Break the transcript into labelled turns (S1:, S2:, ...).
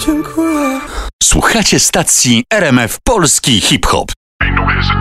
S1: Dziękuję.
S2: Słuchacie stacji RMF Polski Hip Hop.
S3: Ain't no hesitation.